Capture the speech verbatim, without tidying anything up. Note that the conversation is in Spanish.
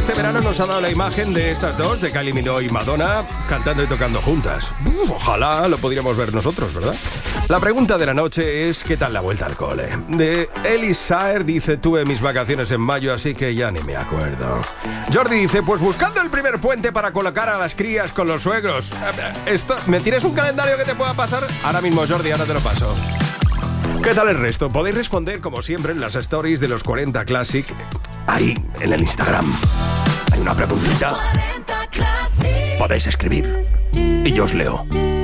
este verano nos ha dado la imagen de estas dos, de Kylie Minogue y Madonna, cantando y tocando juntas. Uf, ojalá lo podríamos ver nosotros, ¿verdad? La pregunta de la noche es: ¿qué tal la vuelta al cole? De Eli Saer dice: tuve mis vacaciones en mayo, así que ya ni me acuerdo. Jordi dice: pues buscando el primer puente para colocar a las crías con los suegros. Esto, ¿me tienes un calendario que te pueda pasar? Ahora mismo, Jordi, ahora te lo paso. ¿Qué tal el resto? Podéis responder, como siempre, en las stories de los cuarenta Classic, ahí, en el Instagram. Hay una preguntita. Podéis escribir y yo os leo.